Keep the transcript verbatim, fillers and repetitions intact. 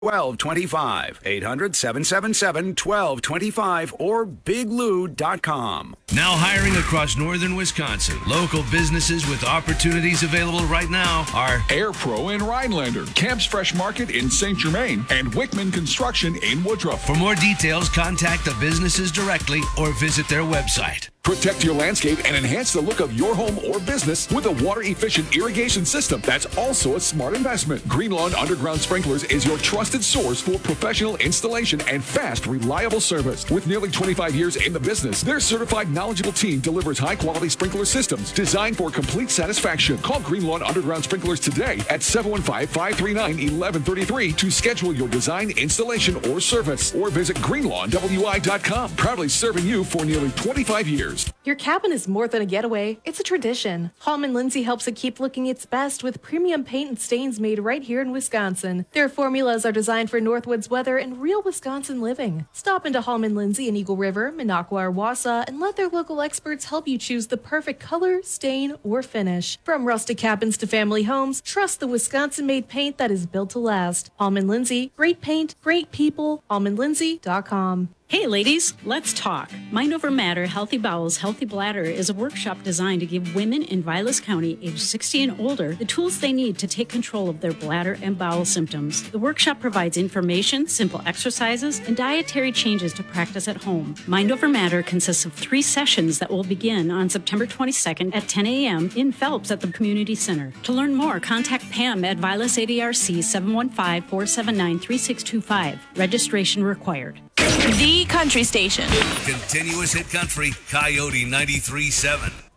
twelve twenty-five. eight hundred, seven seven seven, twelve twenty-five or big lou dot com. Now hiring across northern Wisconsin. Local businesses with opportunities available right now are AirPro in Rhinelander, Camp's Fresh Market in Saint Germain, and Wickman Construction in Woodruff. For more details, contact the businesses directly or visit their website. Protect your landscape and enhance the look of your home or business with a water-efficient irrigation system that's also a smart investment. Green Lawn Underground Sprinklers is your trusted source for professional installation and fast, reliable service. With nearly twenty-five years in the business, their certified, knowledgeable team delivers high-quality sprinkler systems designed for complete satisfaction. Call Green Lawn Underground Sprinklers today at seven one five, five three nine, one one three three to schedule your design, installation, or service. Or visit green lawn w i dot com. Proudly serving you for nearly twenty-five years. Your cabin is more than a getaway, it's a tradition. Hallman Lindsay helps it keep looking its best with premium paint and stains made right here in Wisconsin. Their formulas are designed for Northwoods weather and real Wisconsin living. Stop into Hallman Lindsay in Eagle River, Minocqua, or Wausau and let their local experts help you choose the perfect color, stain, or finish. From rustic cabins to family homes, trust the Wisconsin-made paint that is built to last. Hallman Lindsay, great paint, great people, hallman lindsay dot com. Hey ladies, let's talk. Mind Over Matter, Healthy Bowels, Healthy Bladder is a workshop designed to give women in Vilas County, age sixty and older, the tools they need to take control of their bladder and bowel symptoms. The workshop provides information, simple exercises, and dietary changes to practice at home. Mind Over Matter consists of three sessions that will begin on September twenty-second at ten a.m. in Phelps at the Community Center. To learn more, contact Pam at Vilas A D R C seven one five, four seven nine, three six two five. Registration required. The Country Station. Continuous hit country, Coyote ninety-three point seven.